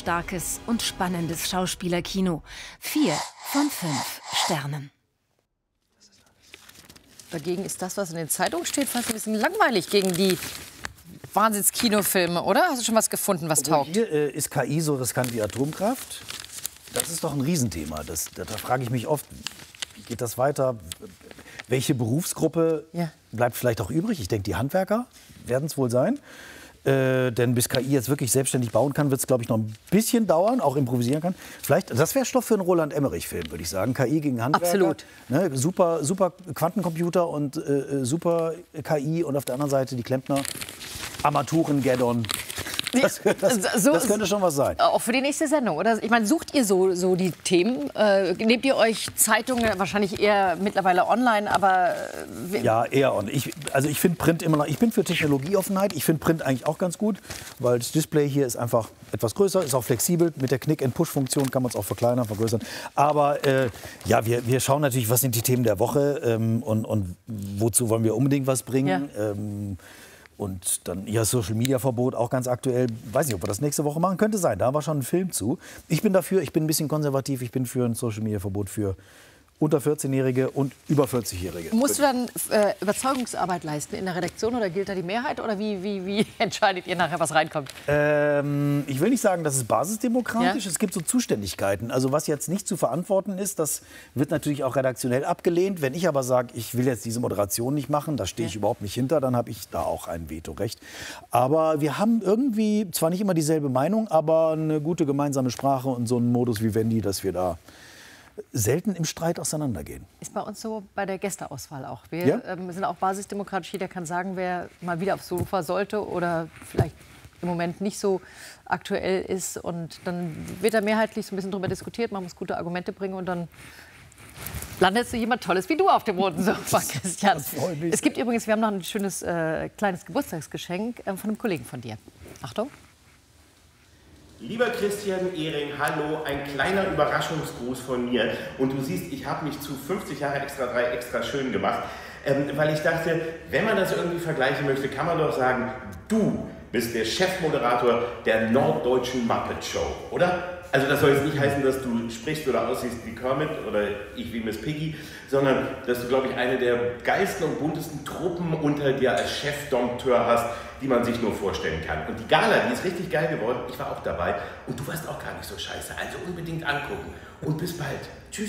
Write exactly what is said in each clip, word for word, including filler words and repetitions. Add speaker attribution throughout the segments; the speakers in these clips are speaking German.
Speaker 1: starkes und spannendes Schauspielerkino. Vier von fünf Sternen.
Speaker 2: Dagegen ist das, was in den Zeitungen steht, fast ein bisschen langweilig gegen die Wahnsinns-Kinofilme, oder? Hast du schon was gefunden, was taugt?
Speaker 3: Hier äh, ist K I so riskant wie Atomkraft. Das ist doch ein Riesenthema. Das, da, da frage ich mich oft, wie geht das weiter? Welche Berufsgruppe
Speaker 2: ja.
Speaker 3: bleibt vielleicht auch übrig? Ich denke, die Handwerker werden es wohl sein. Äh, denn bis K I jetzt wirklich selbstständig bauen kann, wird es, glaube ich, noch ein bisschen dauern, auch improvisieren kann. Vielleicht, das wäre Stoff für einen Roland-Emmerich-Film, würde ich sagen. K I gegen Handwerker.
Speaker 2: Absolut.
Speaker 3: Ne, super, super Quantencomputer und äh, super K I und auf der anderen Seite die Klempner. Armaturen-Gaddon. Das, das,
Speaker 2: so,
Speaker 3: das könnte schon was sein.
Speaker 2: Auch für die nächste Sendung, oder? Ich meine, sucht ihr so, so die Themen? Äh, nehmt ihr euch Zeitungen, wahrscheinlich eher mittlerweile online, aber... Äh,
Speaker 3: ja, eher online. Ich, also ich finde Print immer noch... Ich bin für Technologieoffenheit. Ich finde Print eigentlich auch ganz gut, weil das Display hier ist einfach etwas größer, ist auch flexibel. Mit der Knick-and-Push-Funktion kann man es auch verkleinern, vergrößern. Aber äh, ja, wir, wir schauen natürlich, was sind die Themen der Woche ähm, und, und wozu wollen wir unbedingt was bringen. Ja. Ähm, Und dann ja, Social-Media-Verbot, auch ganz aktuell. Weiß nicht, ob wir das nächste Woche machen. Könnte sein, da war schon ein Film zu. Ich bin dafür, ich bin ein bisschen konservativ. Ich bin für ein Social-Media-Verbot für unter vierzehn-Jährige und über vierzig-Jährige.
Speaker 2: Musst du dann äh, Überzeugungsarbeit leisten in der Redaktion oder gilt da die Mehrheit? Oder wie, wie, wie entscheidet ihr nachher, was reinkommt?
Speaker 3: Ähm, ich will nicht sagen, das ist basisdemokratisch.
Speaker 2: Ja?
Speaker 3: Es gibt so Zuständigkeiten. Also was jetzt nicht zu verantworten ist, das wird natürlich auch redaktionell abgelehnt. Wenn ich aber sage, ich will jetzt diese Moderation nicht machen, da stehe ich ja. überhaupt nicht hinter, dann habe ich da auch ein Vetorecht. Aber wir haben irgendwie zwar nicht immer dieselbe Meinung, aber eine gute gemeinsame Sprache und so einen Modus wie Wendy, dass wir da selten im Streit auseinandergehen.
Speaker 2: Ist bei uns so bei der Gästeauswahl auch. Wir
Speaker 3: ja?
Speaker 2: ähm, sind auch basisdemokratisch. Jeder kann sagen, wer mal wieder aufs Sofa sollte oder vielleicht im Moment nicht so aktuell ist. Und dann wird da mehrheitlich so ein bisschen drüber diskutiert. Man muss gute Argumente bringen und dann landet so jemand Tolles wie du auf dem roten Sofa, Christian. Es gibt übrigens, wir haben noch ein schönes äh, kleines Geburtstagsgeschenk äh, von einem Kollegen von dir. Achtung.
Speaker 4: Lieber Christian Ehring, hallo, ein kleiner Überraschungsgruß von mir. Und du siehst, ich habe mich zu fünfzig Jahre Extra drei extra schön gemacht, ähm, weil ich dachte, wenn man das irgendwie vergleichen möchte, kann man doch sagen, du bist der Chefmoderator der Norddeutschen Muppet Show, oder? Also das soll jetzt nicht heißen, dass du sprichst oder aussiehst wie Kermit oder ich wie Miss Piggy, sondern dass du, glaube ich, eine der geilsten und buntesten Truppen unter dir als Chefdompteur hast, die man sich nur vorstellen kann. Und die Gala, die ist richtig geil geworden. Ich war auch dabei und du warst auch gar nicht so scheiße. Also unbedingt angucken. Und bis bald. Tschüss.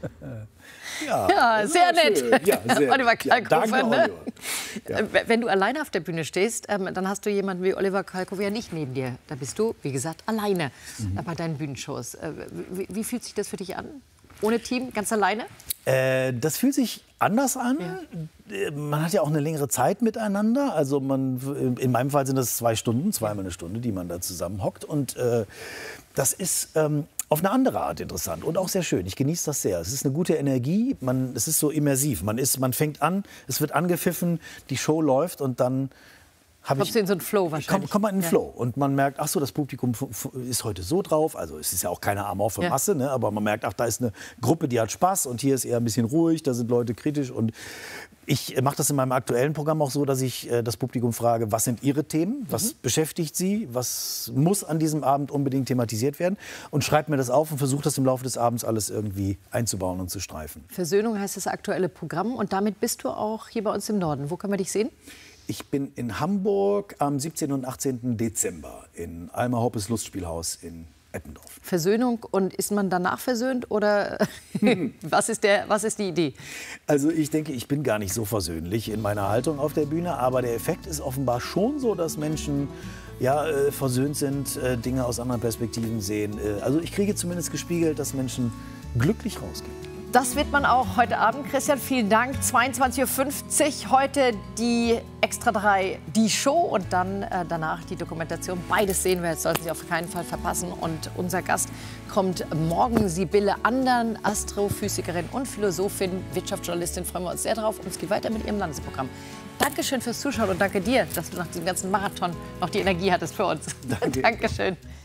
Speaker 2: Ja, ja sehr nett.
Speaker 3: Ja, sehr
Speaker 2: Oliver Kalkofe.
Speaker 3: Ja, danke,
Speaker 2: ne?
Speaker 3: Oliver. Ja.
Speaker 2: Wenn du alleine auf der Bühne stehst, ähm, dann hast du jemanden wie Oliver Kalkofe ja nicht neben dir. Da bist du, wie gesagt, alleine mhm. bei deinen Bühnenshows. Äh, wie, wie fühlt sich das für dich an? Ohne Team, ganz alleine?
Speaker 3: Äh, das fühlt sich anders an. Ja. Man hat ja auch eine längere Zeit miteinander. Also man, in meinem Fall sind das zwei Stunden, zweimal eine Stunde, die man da zusammen hockt. Und äh, das ist ähm, auf eine andere Art interessant und auch sehr schön. Ich genieße das sehr. Es ist eine gute Energie. Man, es ist so immersiv. Man, ist, man fängt an, es wird angepfiffen, die Show läuft und dann
Speaker 2: Kommst du in so einen Flow wahrscheinlich?
Speaker 3: Kommt, kommt man in den
Speaker 2: ja.
Speaker 3: Flow und man merkt, ach so, das Publikum ist heute so drauf. Also es ist ja auch keine amorphe Masse, ja. ne? aber man merkt, ach, da ist eine Gruppe, die hat Spaß und hier ist eher ein bisschen ruhig, da sind Leute kritisch. Und ich mache das in meinem aktuellen Programm auch so, dass ich äh, das Publikum frage, was sind Ihre Themen, was mhm. beschäftigt Sie, was muss an diesem Abend unbedingt thematisiert werden und schreibe mir das auf und versuche das im Laufe des Abends alles irgendwie einzubauen und zu streifen.
Speaker 2: Versöhnung heißt das aktuelle Programm und damit bist du auch hier bei uns im Norden. Wo können wir dich sehen?
Speaker 3: Ich bin in Hamburg am siebzehnten und achtzehnten Dezember in Alma Hoppes Lustspielhaus in Eppendorf.
Speaker 2: Versöhnung und ist man danach versöhnt oder hm. was, ist der, was ist die Idee?
Speaker 3: Also ich denke, ich bin gar nicht so versöhnlich in meiner Haltung auf der Bühne, aber der Effekt ist offenbar schon so, dass Menschen ja, äh, versöhnt sind, äh, Dinge aus anderen Perspektiven sehen. Äh, also ich kriege zumindest gespiegelt, dass Menschen glücklich rausgehen.
Speaker 2: Das wird man auch heute Abend. Christian, vielen Dank. zweiundzwanzig Uhr fünfzig heute die Extra drei, die Show und dann äh, danach die Dokumentation. Beides sehen wir, jetzt sollten Sie auf keinen Fall verpassen. Und unser Gast kommt morgen, Sibylle Andern, Astrophysikerin und Philosophin, Wirtschaftsjournalistin. Freuen wir uns sehr drauf. Und es geht weiter mit Ihrem Landesprogramm. Dankeschön fürs Zuschauen und danke dir, dass du nach diesem ganzen Marathon noch die Energie hattest für uns.
Speaker 3: Danke.
Speaker 2: Dankeschön.